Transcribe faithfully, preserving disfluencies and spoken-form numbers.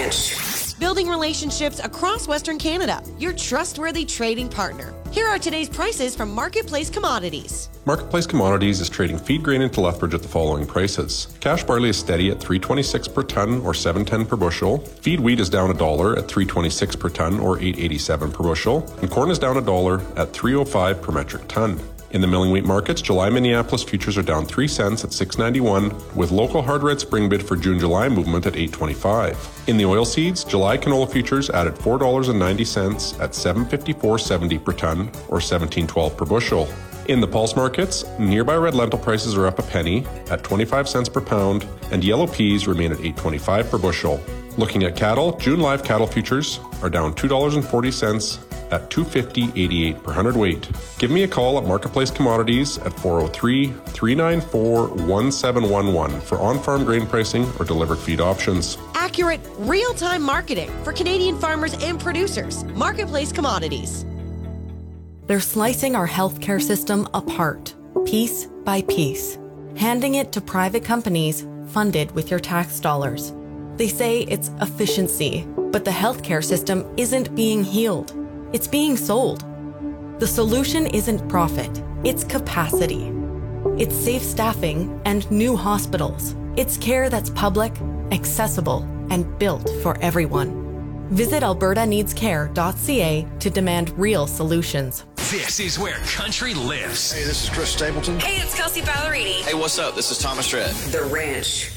Ranch. Building relationships across Western Canada, your trustworthy trading partner. Here are today's prices from Marketplace Commodities. Marketplace Commodities is trading feed grain into Lethbridge at the following prices. Cash barley is steady at three twenty-six per ton or seven ten per bushel. Feed wheat is down a dollar at three twenty-six per ton or eight eighty-seven per bushel. And corn is down a dollar at three oh five per metric ton. In the milling wheat markets, July Minneapolis futures are down three cents at six ninety-one, with local hard red spring bid for June-July movement at eight twenty-five. In the oilseeds, July canola futures added four dollars and ninety cents at seven fifty-four seventy per ton or seventeen twelve per bushel. In the pulse markets, nearby red lentil prices are up a penny at twenty-five cents per pound, and yellow peas remain at eight twenty-five per bushel. Looking at cattle, June live cattle futures are down two dollars and forty cents at two fifty eighty-eight per hundredweight. Give me a call at Marketplace Commodities at four oh three, three nine four, one seven one one for on-farm grain pricing or delivered feed options. Accurate, real-time marketing for Canadian farmers and producers. Marketplace Commodities. They're slicing our healthcare system apart, piece by piece, handing it to private companies funded with your tax dollars. They say it's efficiency, but the healthcare system isn't being healed. It's being sold. The solution isn't profit, it's capacity. It's safe staffing and new hospitals. It's care that's public, accessible, and built for everyone. Visit alberta needs care dot c a to demand real solutions. This is where country lives. Hey, this is Chris Stapleton. Hey, it's Kelsey Ballerini. Hey, what's up? This is Thomas Dredd. The Ranch.